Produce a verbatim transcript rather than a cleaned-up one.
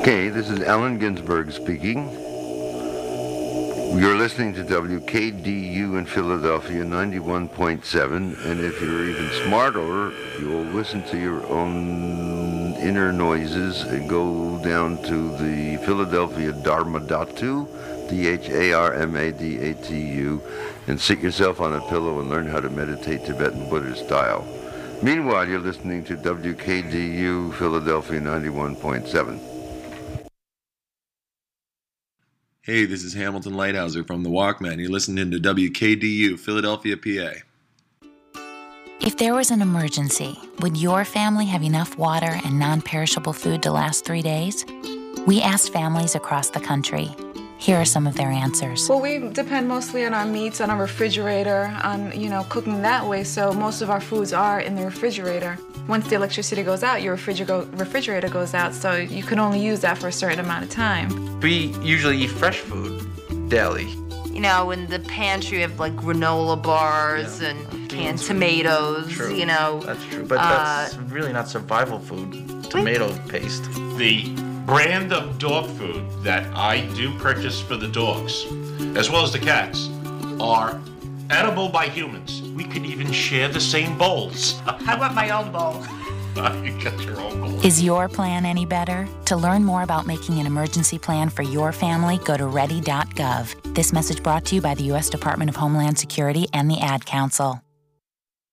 Okay, this is Allen Ginsberg speaking. You're listening to W K D U in Philadelphia, ninety-one point seven, and if you're even smarter, you'll listen to your own inner noises and go down to the Philadelphia Dharmadhatu, D H A R M A D A T U, and sit yourself on a pillow and learn how to meditate Tibetan Buddhist style. Meanwhile, you're listening to W K D U Philadelphia ninety-one point seven. Hey, this is Hamilton Lighthouser from The Walkman. You're listening to W K D U, Philadelphia, P A. If there was an emergency, would your family have enough water and non-perishable food to last three days? We asked families across the country. Here are some of their answers. Well, we depend mostly on our meats, on our refrigerator, on, you know, cooking that way, so most of our foods are in the refrigerator. Once the electricity goes out, your refrigerator goes out, so you can only use that for a certain amount of time. We usually eat fresh food daily. You know, in the pantry you have like granola bars yeah. and canned tomatoes, true. you know. That's true, but uh, that's really not survival food, tomato wait. paste. The brand of dog food that I do purchase for the dogs, as well as the cats, are edible by humans. We could even share the same bowls. I want my own bowl. You got your own bowl. Is your plan any better? To learn more about making an emergency plan for your family, go to ready dot gov. This message brought to you by the U S Department of Homeland Security and the Ad Council.